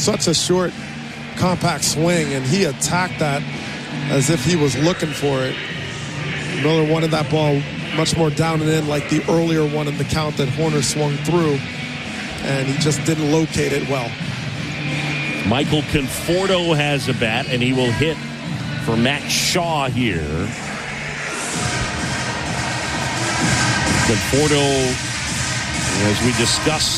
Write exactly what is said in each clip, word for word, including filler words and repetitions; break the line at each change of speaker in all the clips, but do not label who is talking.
such a short, compact swing, and he attacked that as if he was looking for it. Miller wanted that ball much more down and in, like the earlier one in the count that Hoerner swung through, and he just didn't locate it well.
Michael Conforto has a bat, and he will hit for Matt Shaw here. Conforto, as we discussed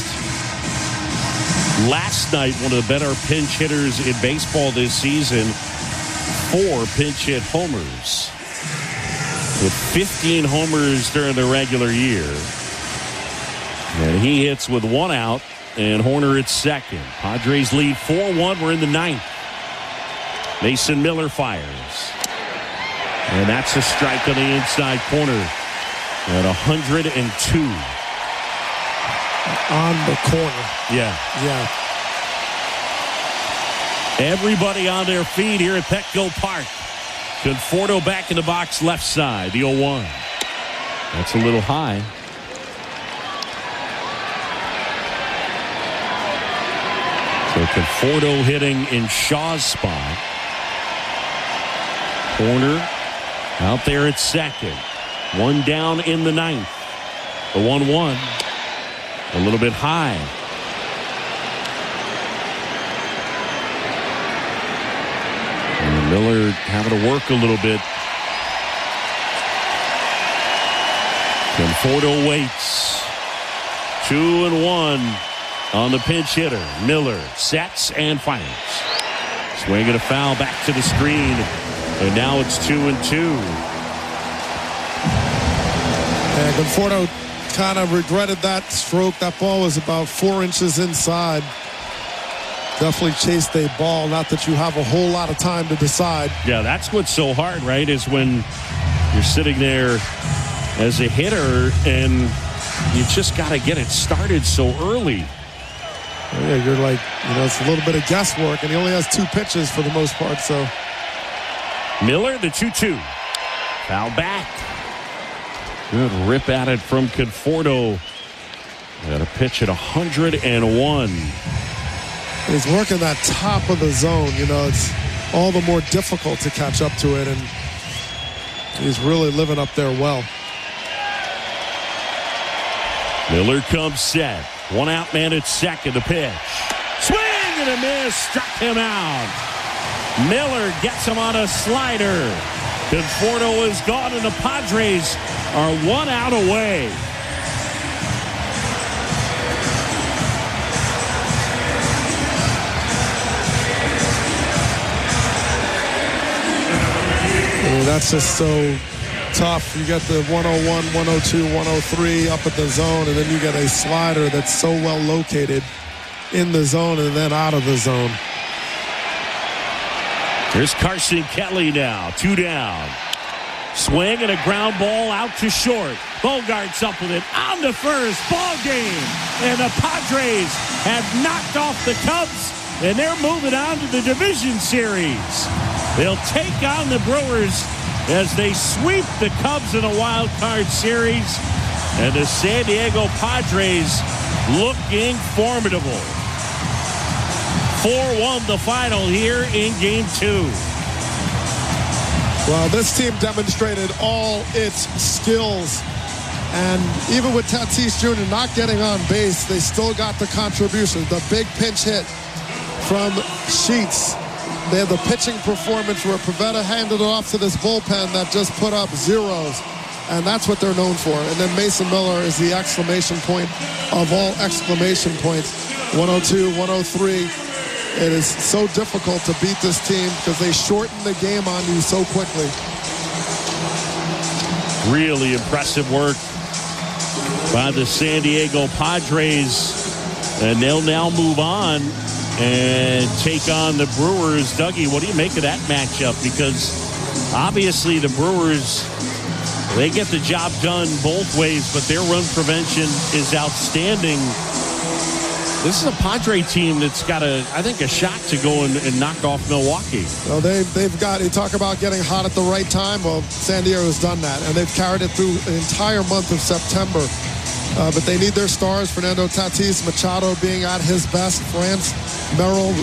last night, one of the better pinch hitters in baseball this season. Four pinch hit homers, with fifteen homers during the regular year. And he hits with one out, and Hoerner at second. Padres lead four one. We're in the ninth. Mason Miller fires. And that's a strike on the inside corner at one hundred two.
On the corner.
Yeah.
Yeah.
Everybody on their feet here at Petco Park. Conforto back in the box left side, the oh one. That's a little high. So Conforto hitting in Shaw's spot. Hoerner out there at second. One down in the ninth. The one one. A little bit high. And Miller having to work a little bit. Conforto waits. Two and one on the pinch hitter. Miller sets and fires. Swing and a foul back to the screen. And now it's two and two.
And Conforto kind of regretted that stroke. That ball was about four inches inside. Definitely chased a ball. Not that you have a whole lot of time to decide.
Yeah, that's what's so hard, right? Is when you're sitting there as a hitter and you just got to get it started so early.
Yeah, you're like, you know, it's a little bit of guesswork, and he only has two pitches for the most part, so.
Miller, the two two. Foul back. Good rip at it from Conforto. Got a pitch at one hundred one.
He's working that top of the zone. You know, it's all the more difficult to catch up to it, and he's really living up there well.
Miller comes set. One out man at second. The pitch. Swing and a miss. Struck him out. Miller gets him on a slider. Conforto is gone, and the Padres are one out away.
I mean, that's just so tough. You got the one oh one, one oh two, one oh three up at the zone, and then you get a slider that's so well located in the zone and then out of the zone.
Here's Carson Kelly now, two down. Swing and a ground ball out to short. Bogart's up with it on the first. Ball game. And the Padres have knocked off the Cubs, and they're moving on to the division series. They'll take on the Brewers as they sweep the Cubs in a wild card series. And the San Diego Padres looking formidable. four one the final here in game two.
Well, this team demonstrated all its skills. And even with Tatis Junior not getting on base, they still got the contribution. The big pinch hit from Sheets. They had the pitching performance where Pivetta handed it off to this bullpen that just put up zeros. And that's what they're known for. And then Mason Miller is the exclamation point of all exclamation points. one oh two, one oh three. It is so difficult to beat this team because they shorten the game on you so quickly.
Really impressive work by the San Diego Padres. And they'll now move on and take on the Brewers. Dougie, what do you make of that matchup? Because obviously the Brewers, they get the job done both ways, but their run prevention is outstanding. This is a Padre team that's got, a, I think, a shot to go and, and knock off Milwaukee.
Well, they've, they've got, you talk about getting hot at the right time. Well, San Diego's done that, and they've carried it through an entire month of September. Uh, but they need their stars, Fernando Tatis, Machado being at his best, France, Merrill